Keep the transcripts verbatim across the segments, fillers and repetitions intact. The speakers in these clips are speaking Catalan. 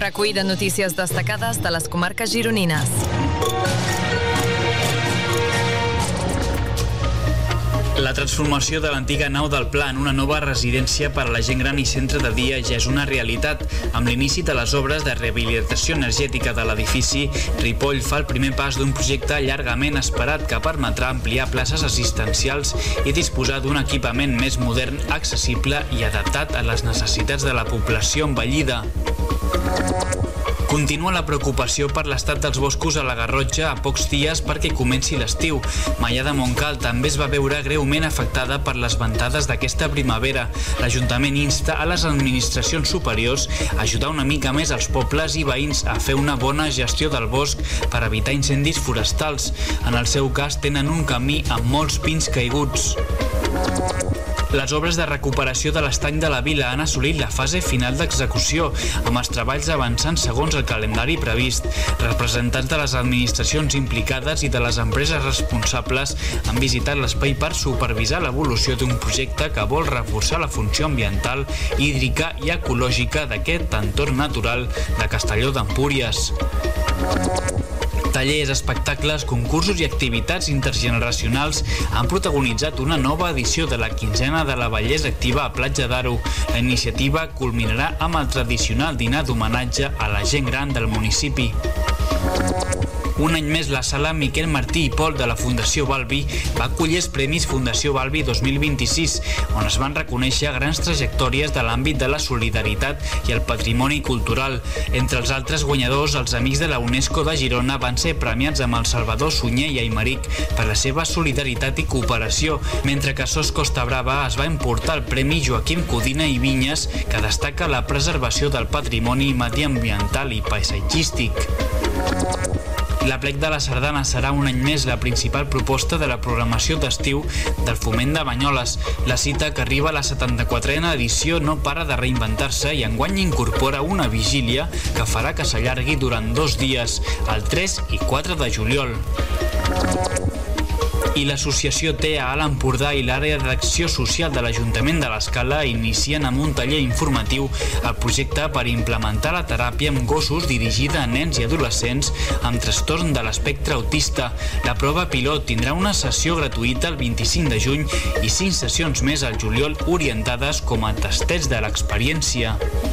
recull de notícies destacades de les comarques gironines. La transformació de l'antiga nau del Pla en una nova residència per a la gent gran i centre de dia ja és una realitat. Amb l'inici de les obres de rehabilitació energètica de l'edifici, Ripoll fa el primer pas d'un projecte llargament esperat que permetrà ampliar places assistencials i disposar d'un equipament més modern, accessible i adaptat a les necessitats de la població envellida. Continua la preocupació per l'estat dels boscos a la Garrotxa a pocs dies perquè comenci l'estiu. Maià de Montcal també es va veure greument afectada per les ventades d'aquesta primavera. L'Ajuntament insta a les administracions superiors a ajudar una mica més als pobles i veïns a fer una bona gestió del bosc per evitar incendis forestals. En el seu cas tenen un camí amb molts pins caiguts. Les obres de recuperació de l'estany de la Vila han assolit la fase final d'execució, amb els treballs avançant segons el calendari previst. Representants de les administracions implicades i de les empreses responsables han visitat l'espai per supervisar l'evolució d'un projecte que vol reforçar la funció ambiental, hídrica i ecològica d'aquest entorn natural de Castelló d'Empúries. Tallers, espectacles, concursos i activitats intergeneracionals han protagonitzat una nova edició de la quinzena de la Bellesa Activa a Platja d'Aro. La iniciativa culminarà amb el tradicional dinar d'homenatge a la gent gran del municipi. Un any més, la sala Miquel Martí i Pol de la Fundació Balbi va acollir els Premis Fundació Balbi dos mil vint-i-sis, on es van reconèixer grans trajectòries de l'àmbit de la solidaritat i el patrimoni cultural. Entre els altres guanyadors, els Amics de la UNESCO de Girona van ser premiats amb el Salvador Sunyer i Aymeric per la seva solidaritat i cooperació, mentre que Sos Costa Brava es va emportar el Premi Joaquim Codina i Vinyes, que destaca la preservació del patrimoni mediambiental i paisatgístic. L'Aplec de la Sardana serà un any més la principal proposta de la programació d'estiu del Foment de Banyoles. La cita, que arriba a la setanta-quatrena edició, no para de reinventar-se i enguany incorpora una vigília que farà que s'allargui durant dos dies, el tres i quatre de juliol. I l'associació T E A a l'Empordà i l'àrea d'acció social de l'Ajuntament de l'Escala inicien amb un taller informatiu el projecte per implementar la teràpia amb gossos dirigida a nens i adolescents amb trastorn de l'espectre autista. La prova pilot tindrà una sessió gratuïta el vint-i-cinc de juny i cinc sessions més al juliol orientades com a tastets de l'experiència.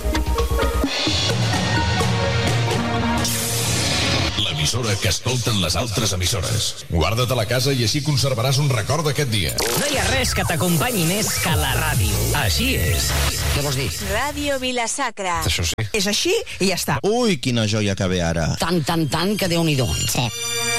L'emissora que escolten les altres emissores. Guarda't a la casa i així conservaràs un record d'aquest dia. No hi ha res que t'acompanyi més que la ràdio. Així és. Què vols dir? Ràdio Vila-sacra. Això sí. És així i ja està. Ui, quina joia que ve ara. Tant, tant, tant, que Déu-n'hi-do. Sí.